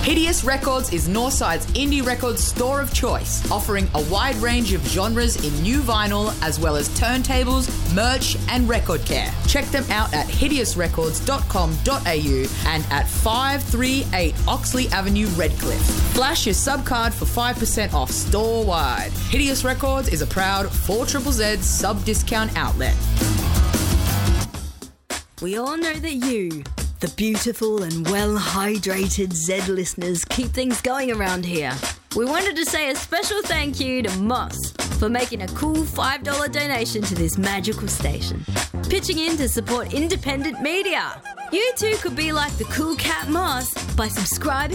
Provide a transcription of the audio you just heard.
Hideous Records is Northside's indie records store of choice, offering a wide range of genres in new vinyl as well as turntables, merch and record care. Check them out at hideousrecords.com.au and at 538 Oxley Avenue, Redcliffe. Flash your subcard for 5% off store-wide. Hideous Records is a proud 4ZZZ sub-discount outlet. We all know that you, the beautiful and well-hydrated Z listeners, keep things going around here. We wanted to say a special thank you to Moss for making a cool $5 donation to this magical station, pitching in to support independent media. You too could be like the cool cat Moss by subscribing